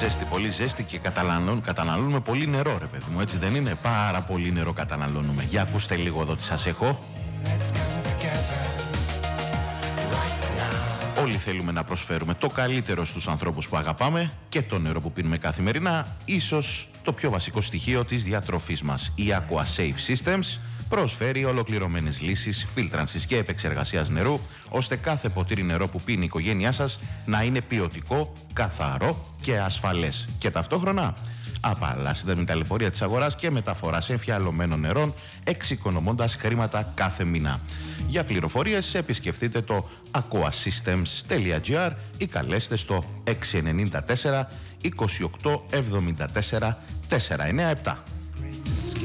Ζέστη, πολύ ζέστη και καταναλώνουμε πολύ νερό, ρε παιδί μου, έτσι δεν είναι? Πάρα πολύ νερό καταναλώνουμε. Για ακούστε λίγο εδώ τι σας έχω. Όλοι θέλουμε να προσφέρουμε το καλύτερο στους ανθρώπους που αγαπάμε και το νερό που πίνουμε καθημερινά, ίσως το πιο βασικό στοιχείο της διατροφής μας. Η AquaSafe Systems προσφέρει ολοκληρωμένες λύσεις φίλτρανσης και επεξεργασίας νερού, ώστε κάθε ποτήρι νερό που πίνει η οικογένειά σας να είναι ποιοτικό, καθαρό και ασφαλές. Και ταυτόχρονα απαλλάσσετε με ταλαιπωρία της αγοράς και μεταφοράς εμφιαλωμένων νερών, εξοικονομώντας χρήματα κάθε μήνα. Για πληροφορίες επισκεφτείτε το aquasystems.gr ή καλέστε στο 694 28 74 497.